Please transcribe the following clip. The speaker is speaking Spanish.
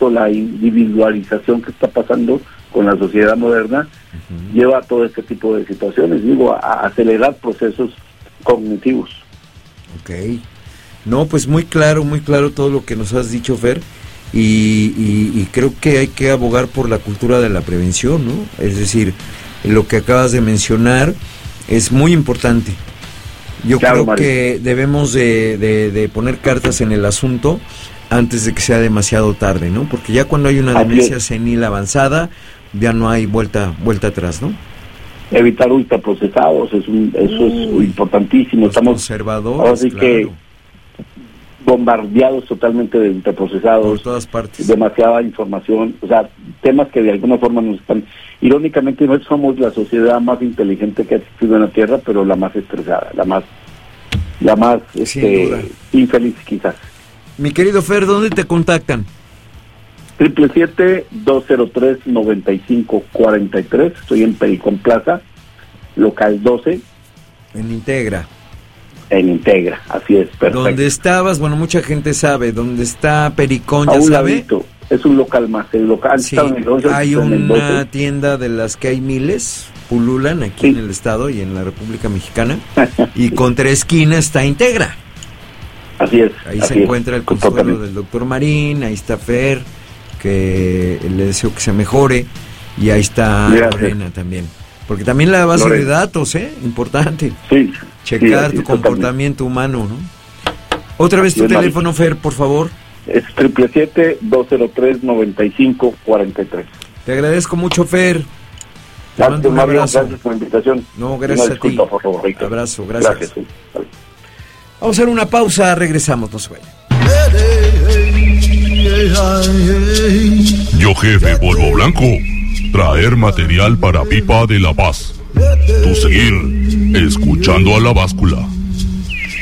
insisto, la individualización que está pasando con la sociedad moderna lleva a todo este tipo de situaciones, a acelerar procesos cognitivos. Ok. No, pues muy claro todo lo que nos has dicho, Fer, y creo que hay que abogar por la cultura de la prevención, ¿no? Es decir, lo que acabas de mencionar es muy importante. Yo creo que debemos de poner cartas en el asunto antes de que sea demasiado tarde, ¿no? Porque ya cuando hay una demencia senil avanzada, ya no hay vuelta atrás, ¿no? Evitar ultraprocesados, eso es importantísimo. Estamos conservadores, así que bombardeados totalmente de ultraprocesados, por todas partes, demasiada información, temas que de alguna forma nos están... Irónicamente, no somos la sociedad más inteligente que ha existido en la Tierra, pero la más estresada, la más infeliz quizás. Mi querido Fer, ¿dónde te contactan? 777-203-9543, estoy en Pericón Plaza, local 12. En Integra. En Integra, así es, perfecto. ¿Dónde estabas? Bueno, mucha gente sabe, ¿dónde está Pericón? ¿Ya sabe? Ladito. Es un local más, el local sí, está en el 11, hay una tienda de las que hay miles, pululan aquí en el estado y en la República Mexicana, y contra esquina está Integra. Así es. Ahí se encuentra el consuelo del doctor Marín, ahí está Fer, que le deseo que se mejore, y ahí está Lorena también. Porque también la base de datos, importante. Sí. Checar tu comportamiento humano, ¿no? Otra vez tu teléfono, Fer, por favor. Es 777-203-9543. Te agradezco mucho, Fer. Te mando un abrazo. Gracias por la invitación. No, gracias a ti. Por favor, abrazo, gracias. Sí. Vamos a hacer una pausa, regresamos, no se vayan. Yo, jefe Polvo Blanco, traer material para Pipa de la Paz. Tú seguir escuchando a La Báscula.